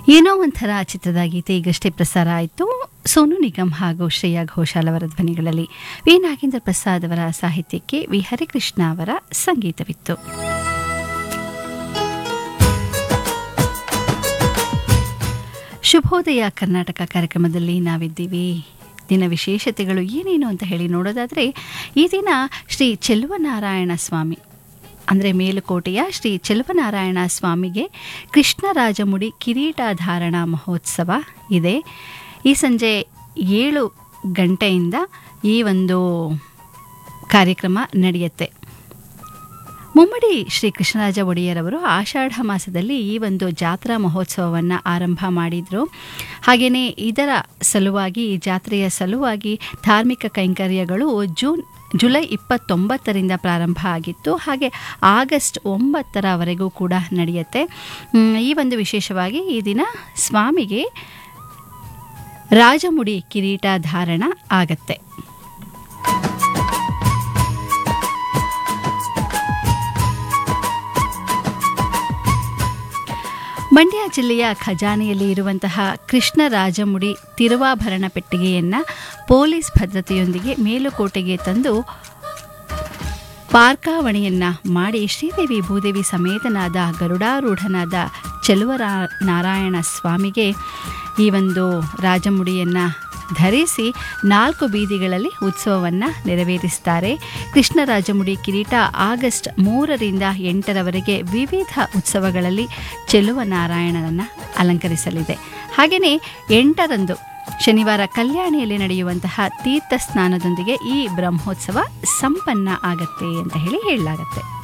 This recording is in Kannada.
ಏನೋ ಒಂಥರ ಚಿತ್ರದ ಗೀತೆ ಈಗಷ್ಟೇ ಪ್ರಸಾರ ಆಯಿತು. ಸೋನು ನಿಗಮ್ ಹಾಗೂ ಶ್ರೇಯಾ ಘೋಷಾಲ್ ಅವರ ಧ್ವನಿಗಳಲ್ಲಿ ವಿ ನಾಗೇಂದ್ರ ಪ್ರಸಾದ್ ಅವರ ಸಾಹಿತ್ಯಕ್ಕೆ ವಿ ಹರಿಕೃಷ್ಣ ಅವರ ಸಂಗೀತವಿತ್ತು. ಶುಭೋದಯ ಕರ್ನಾಟಕ ಕಾರ್ಯಕ್ರಮದಲ್ಲಿ ನಾವಿದ್ದೀವಿ. ದಿನ ವಿಶೇಷತೆಗಳು ಏನೇನು ಅಂತ ಹೇಳಿ ನೋಡೋದಾದರೆ, ಈ ದಿನ ಶ್ರೀ ಚೆಲುವನಾರಾಯಣ ಸ್ವಾಮಿ ಅಂದರೆ ಮೇಲುಕೋಟೆಯ ಶ್ರೀ ಚೆಲುವನಾರಾಯಣ ಸ್ವಾಮಿಗೆ ಕೃಷ್ಣರಾಜಮುಡಿ ಕಿರೀಟಧಾರಣಾ ಮಹೋತ್ಸವ ಇದೆ. ಈ ಸಂಜೆ 7 ಗಂಟೆಯಿಂದ ಈ ಒಂದು ಕಾರ್ಯಕ್ರಮ ನಡೆಯುತ್ತೆ. ಮುಮ್ಮಡಿ ಶ್ರೀ ಕೃಷ್ಣರಾಜ ಒಡೆಯರವರು ಆಷಾಢ ಮಾಸದಲ್ಲಿ ಈ ಒಂದು ಜಾತ್ರಾ ಮಹೋತ್ಸವವನ್ನು ಆರಂಭ ಮಾಡಿದರು. ಹಾಗೆಯೇ ಇದರ ಸಲುವಾಗಿ, ಈ ಜಾತ್ರೆಯ ಸಲುವಾಗಿ ಧಾರ್ಮಿಕ ಕೈಂಕರ್ಯಗಳು ಜುಲೈ 29ರಿಂದ ಪ್ರಾರಂಭ ಆಗಿತ್ತು. ಹಾಗೆ ಆಗಸ್ಟ್ 9ರವರೆಗೂ ಕೂಡ ನಡೆಯುತ್ತೆ. ಈ ಒಂದು ವಿಶೇಷವಾಗಿ ಈ ದಿನ ಸ್ವಾಮಿಗೆ ರಾಜಮುಡಿ ಕಿರೀಟಧಾರಣ ಆಗತ್ತೆ. ಮಂಡ್ಯ ಜಿಲ್ಲೆಯ ಖಜಾನೆಯಲ್ಲಿ ಇರುವಂತಹ ಕೃಷ್ಣರಾಜಮುಡಿ ತಿರುವಾಭರಣ ಪೆಟ್ಟಿಗೆಯನ್ನು ಪೊಲೀಸ್ ಭದ್ರತೆಯೊಂದಿಗೆ ಮೇಲುಕೋಟೆಗೆ ತಂದು ಪಾರ್ಕಾವಣೆಯನ್ನು ಮಾಡಿ ಶ್ರೀದೇವಿ ಭೂದೇವಿ ಸಮೇತನಾದ ಗರುಡಾರೂಢನಾದ ಚೆಲುವನಾರಾಯಣ ಸ್ವಾಮಿಗೆ ಈ ಒಂದು ರಾಜಮುಡಿಯನ್ನು ಧರಿಸಿ 4 ಬೀದಿಗಳಲ್ಲಿ ಉತ್ಸವವನ್ನು ನೆರವೇರಿಸ್ತಾರೆ. ಕೃಷ್ಣರಾಜಮುಡಿ ಕಿರೀಟ ಆಗಸ್ಟ್ 3ರಿಂದ 8ರವರೆಗೆ ವಿವಿಧ ಉತ್ಸವಗಳಲ್ಲಿ ಚೆಲುವನಾರಾಯಣನನ್ನು ಅಲಂಕರಿಸಲಿದೆ. ಹಾಗೆಯೇ 8ರಂದು ಶನಿವಾರ ಕಲ್ಯಾಣಿಯಲ್ಲಿ ನಡೆಯುವಂತಹ ತೀರ್ಥ ಸ್ನಾನದೊಂದಿಗೆ ಈ ಬ್ರಹ್ಮೋತ್ಸವ ಸಂಪನ್ನ ಆಗತ್ತೆ ಅಂತ ಹೇಳಲಾಗತ್ತೆ.